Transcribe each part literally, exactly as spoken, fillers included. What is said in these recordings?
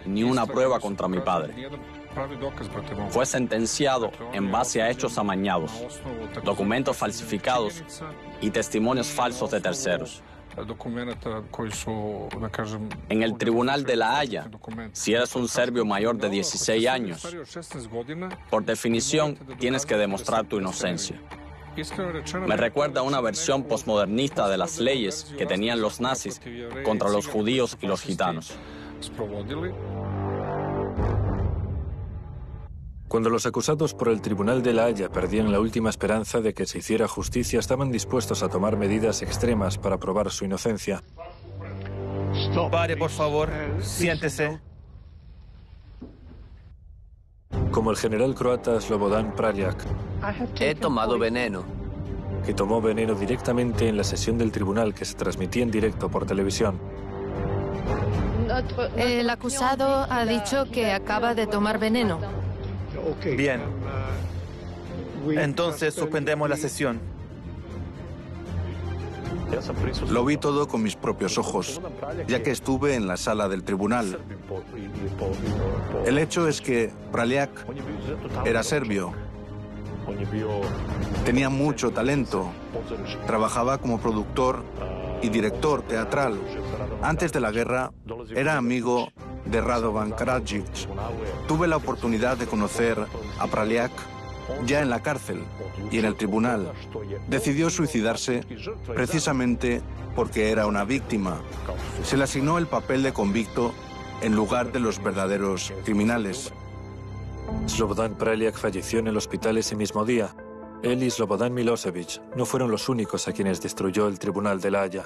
ni una prueba contra mi padre. Fue sentenciado en base a hechos amañados, documentos falsificados y testimonios falsos de terceros. En el Tribunal de La Haya, si eres un serbio mayor de dieciséis años, por definición tienes que demostrar tu inocencia. Me recuerda a una versión posmodernista de las leyes que tenían los nazis contra los judíos y los gitanos. Cuando los acusados por el Tribunal de La Haya perdían la última esperanza de que se hiciera justicia, estaban dispuestos a tomar medidas extremas para probar su inocencia. Pare, por favor. Siéntese. Como el general croata Slobodan Praljak, He tomado veneno. que tomó veneno directamente en la sesión del tribunal que se transmitía en directo por televisión. El acusado ha dicho que acaba de tomar veneno. Bien. Entonces suspendemos la sesión. Lo vi todo con mis propios ojos, ya que estuve en la sala del tribunal. El hecho es que Praljak era serbio. Tenía mucho talento. Trabajaba como productor y director teatral. Antes de la guerra, era amigo de Radovan Karadzic. Tuve la oportunidad de conocer a Praljak ya en la cárcel y en el tribunal. Decidió suicidarse precisamente porque era una víctima. Se le asignó el papel de convicto en lugar de los verdaderos criminales. Slobodan Praljak falleció en el hospital ese mismo día. Él y Slobodan Milosevic no fueron los únicos a quienes destruyó el Tribunal de La Haya.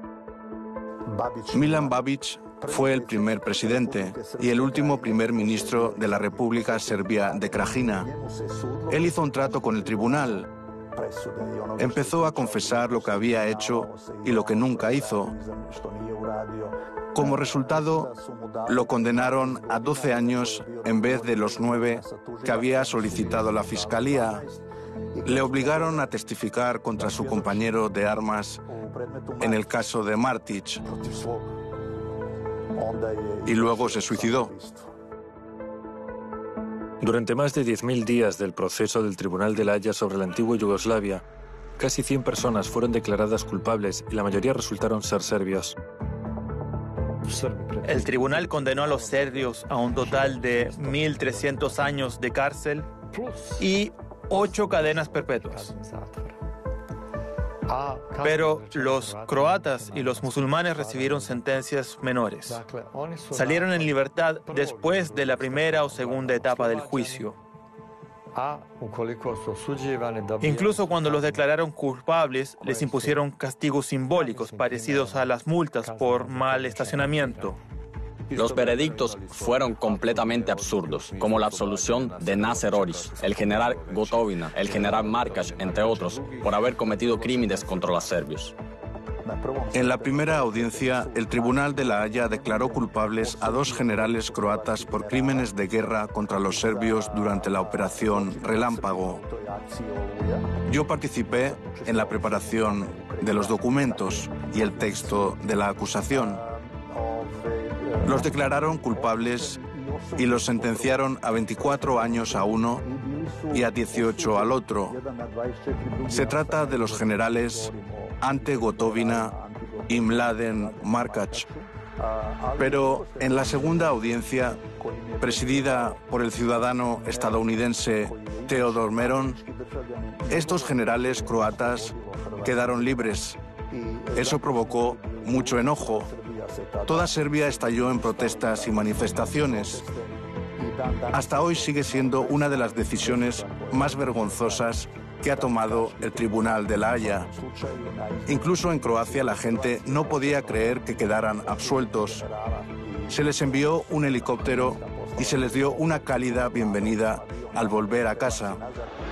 Milan Babic fue el primer presidente y el último primer ministro de la República Serbia de Krajina. Él hizo un trato con el tribunal. Empezó a confesar lo que había hecho y lo que nunca hizo. Como resultado, lo condenaron a doce años en vez de los nueve que había solicitado la Fiscalía. Le obligaron a testificar contra su compañero de armas en el caso de Martic. Y luego se suicidó. Durante más de diez mil días del proceso del Tribunal de La Haya sobre la antigua Yugoslavia, casi cien personas fueron declaradas culpables y la mayoría resultaron ser serbios. El tribunal condenó a los serbios a un total de mil trescientos años de cárcel y ocho cadenas perpetuas. Pero los croatas y los musulmanes recibieron sentencias menores. Salieron en libertad después de la primera o segunda etapa del juicio. Incluso cuando los declararon culpables, les impusieron castigos simbólicos parecidos a las multas por mal estacionamiento. Los veredictos fueron completamente absurdos, como la absolución de Nasser Orić, el general Gotovina, el general Markac, entre otros, por haber cometido crímenes contra los serbios. En la primera audiencia, el Tribunal de La Haya declaró culpables a dos generales croatas por crímenes de guerra contra los serbios durante la Operación Relámpago. Yo participé en la preparación de los documentos y el texto de la acusación. Los declararon culpables y los sentenciaron a veinticuatro años a uno y a dieciocho al otro. Se trata de los generales Ante Gotovina y Mladen Markac. Pero en la segunda audiencia, presidida por el ciudadano estadounidense Theodor Meron, estos generales croatas quedaron libres. Eso provocó mucho enojo. Toda Serbia estalló en protestas y manifestaciones. Hasta hoy sigue siendo una de las decisiones más vergonzosas que ha tomado el Tribunal de La Haya. Incluso en Croacia la gente no podía creer que quedaran absueltos. Se les envió un helicóptero y se les dio una cálida bienvenida al volver a casa.